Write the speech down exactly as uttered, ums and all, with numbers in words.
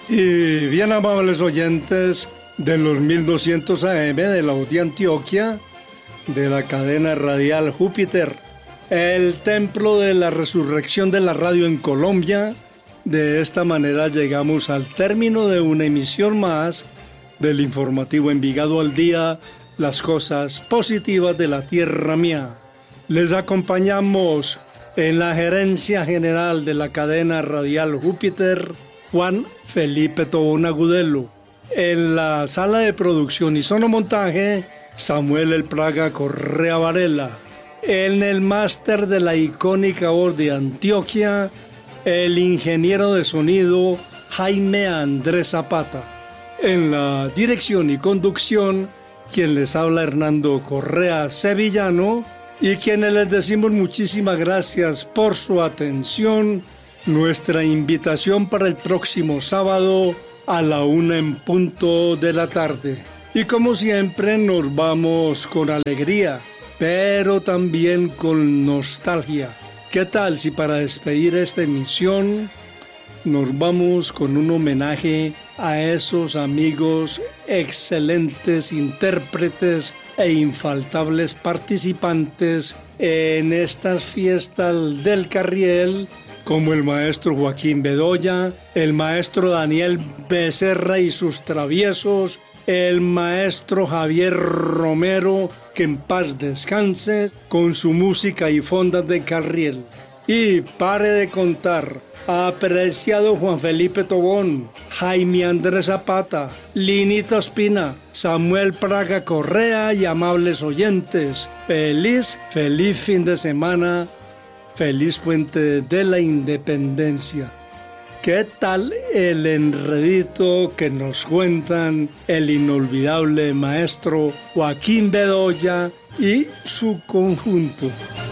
Y bien amables oyentes de los mil doscientos A M de la U D I Antioquia, de la cadena radial Júpiter, el templo de la resurrección de la radio en Colombia. De esta manera llegamos al término de una emisión más del informativo Envigado al Día, las cosas positivas de la tierra mía. Les acompañamos en la gerencia general de la cadena radial Júpiter, Juan Felipe Tobón Agudelo. En la sala de producción y sonomontaje, Samuel El Praga Correa Varela. En el máster de la icónica voz de Antioquia, el ingeniero de sonido Jaime Andrés Zapata. En la dirección y conducción, quien les habla Hernando Correa Sevillano, y quienes les decimos muchísimas gracias por su atención. Nuestra invitación para el próximo sábado a la una en punto de la tarde. Y como siempre nos vamos con alegría, pero también con nostalgia. ¿Qué tal si para despedir esta emisión nos vamos con un homenaje a esos amigos excelentes intérpretes e infaltables participantes en estas fiestas del Carriel, como el maestro Joaquín Bedoya, el maestro Daniel Becerra y sus traviesos, el maestro Javier Romero, que en paz descanse, con su música y fondas de Carriel. Y pare de contar, apreciado Juan Felipe Tobón, Jaime Andrés Zapata, Linita Ospina, Samuel Praga Correa y amables oyentes, feliz, feliz fin de semana, feliz Puente de la Independencia. ¿Qué tal el enredito que nos cuentan el inolvidable maestro Joaquín Bedoya y su conjunto?